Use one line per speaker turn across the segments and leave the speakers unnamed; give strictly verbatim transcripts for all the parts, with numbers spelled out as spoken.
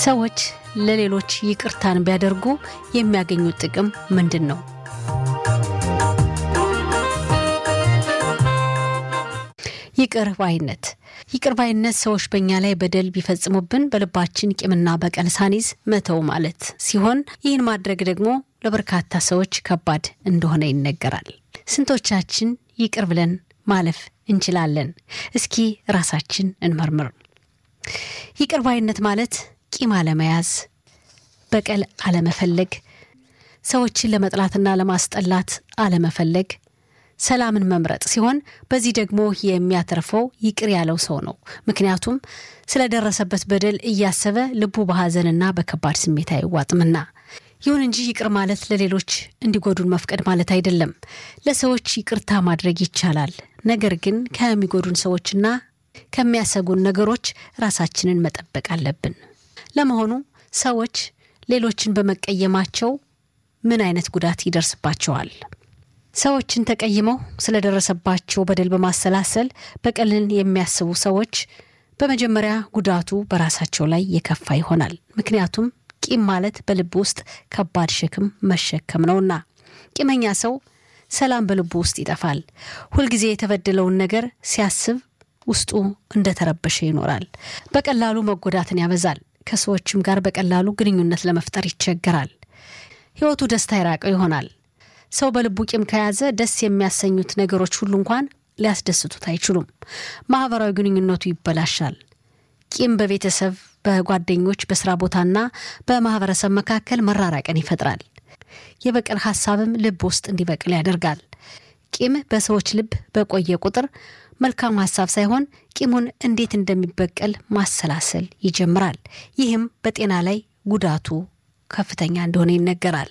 ሰዎች ለሌሎች ይቅርታን ቢያደርጉ የሚያገኙት ጥቅም ምንድነው? ይቅር ባይነት ይቅር ባይነት ሰዎች በእኛ ላይ በደል ቢፈጽሙብን በልባችን ቂምና በቀል ሳንይዝ መተው ማለት ሲሆን ይህን ማድረግ ደግሞ ለበርካታ ሰዎች ከባድ እንደሆነ ይነገራል። ስንቶቻችን ይቅር ብለን ማለፍ እንችላለን? እስኪ ራሳችን እንመርምር። ይቅር ባይነት ማለት ቂም አለመያዝ፣ በቀል አለመፈለግ፣ ሰዎችን ለመጥላትና ለማስጠላት አለመፈለግ፣ ሰላምን መምረጥ ሲሆን በዚህ ደግሞ የሚያተርፈው ይቅር ያለው ሰው ነው። ምክንያቱም ስለደረሰበት በደል እያሰበ ልቡ በሐዘንና በከባድ ስሜት አይዋጥምና። ይሁን እንጂ ይቅር ማለት ለሌሎች እንዲጎዱን መፍቀድ ማለት አይደለም። ለሰዎች ይቅርታ ማድረግ ይቻላል። ነገር ግን ከሚጎዱን ሰዎችና ከሚያሰጉን ነገሮች ራሳችንን መጠበቅ አለብን። ለመሆኑ ሰዎች ሌሎችን በመቀየማቸው ምን አይነት ጉዳት ይደርስባቸዋል? ሰዎችን ተቀይመው ስለደረሰባቸው በደል በማሰላሰል በቀልን የሚያስቡ ሰዎች በመጀመሪያ ጉዳቱ በራሳቸው ላይ የከፋ ይሆናል። ምክንያቱም ቂም ማለት በልብ ውስጥ ከባድ ሸክም መሸከም ነውና። ቂመኛ ሰው ሰላም በልቡ ውስጥ ይጠፋል። ሁል ጊዜ የተበደለውን ነገር ሲያስብ ውስጡ እንደተረበሸ ይኖራል። በቀላሉ መጎዳትን ያበዛል። ከሰዎችም ጋር በቀላሉ ግንኙነት ለመፍጠር ይቸገራል። ህይወቱ ደስታ ይራቀው ይሆናል። ሰው በልቡ ቂም ከያዘ ደስ የሚያሰኙት ነገሮች ሁሉ እንኳን ሊያስደስቱት አይችሉም። ማህበራዊ ግንኙነቱ ይበላሻል። ቂም በቤተሰብ፣ በጓደኞች፣ በስራ ቦታና በማህበረሰብ መካከል መራራቅን ይፈጥራል። የበቀል ሐሳብም ልብ ውስጥ እንዲበቅል ያደርጋል። ቂም በሰዎች ልብ በቆየ ቁጥር መልካም ሐሳብ ሳይሆን ቂሙን እንዴት እንደሚበቀል ማሰላሰል ይጀምራል። ይህም በጤና ላይ ጉዳቱ ከፍተኛ እንደሆነ ይነገራል።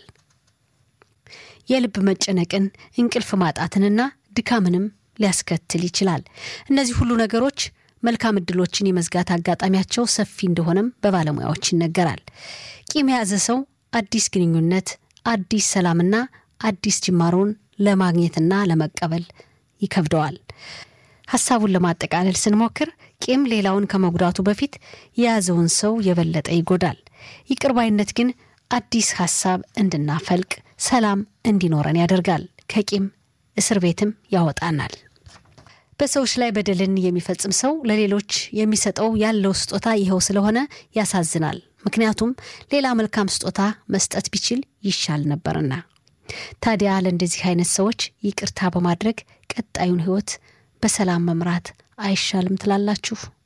የልብ መጨነቅን፣ እንቅልፍ ማጣትንና ድካምንም ሊያስከትል ይችላል። እነዚህ ሁሉ ነገሮች መልካም እድሎችን የመዝጋት አጋጣሚያቸው ሰፊ እንደሆነም በባለሙያዎች ይነገራል። ቂም የያዘ ሰው አዲስ ግንኙነት፣ አዲስ ሰላምና አዲስ ጅማሮን ለማግኘትና ለመቀበል ይከብደዋል። ሐሳቡን ለማጠቃለል ስንሞክር ቂም ሌላውን ከመጉዳቱ በፊት የያዘውን ሰው የበለጠ ይጎዳል። ይቅር ባይነት ግን አዲስ ሐሳብ እንድናፈልቅ፣ ሰላም እንዲኖረን ያደርጋል። ከቂም እስር ቤትም ያወጣናል። በሰዎች ላይ በደልን የሚፈጽም ሰው ለሌሎች የሚሰጠው ያለው ስጦታ ይሄው ስለሆነ ያሳዝናል። ምክንያቱም ሌላ መልካም ስጦታ መስጠት ቢችል ይሻል ነበርና። ታዲያ ለእንደዚህ አይነት ሰዎች ይቅርታ በማድረግ ቀጣዩን ህይወት በሰላም መምራት አይሻልም ትላላችሁ?